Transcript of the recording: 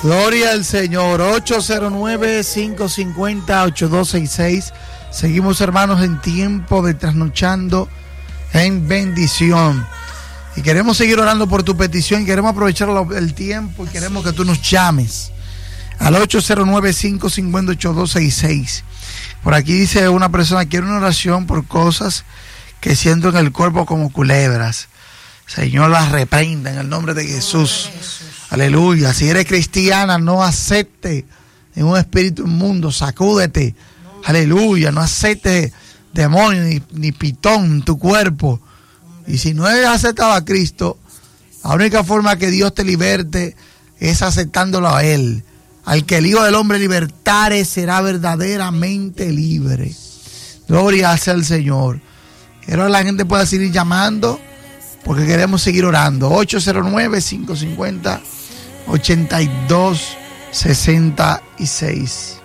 Gloria al Señor. 809-550-8266. Seguimos, hermanos, en tiempo de trasnochando en bendición. Y queremos seguir orando por tu petición. Queremos aprovechar el tiempo y queremos que tú nos llames al 809-550-8266. Por aquí dice una persona: quiero una oración por cosas que siento en el cuerpo como culebras. Señor, las reprenda en el nombre de Jesús. Aleluya. Si eres cristiana, no acepte en un espíritu inmundo, sacúdete. Aleluya. No acepte demonio ni pitón en tu cuerpo. Y si no has aceptado a Cristo, la única forma que Dios te liberte es aceptándolo a Él. Al que el Hijo del Hombre libertare será verdaderamente libre. Gloria sea al Señor. Quiero que la gente pueda seguir llamando, porque queremos seguir orando. 809-550-8266.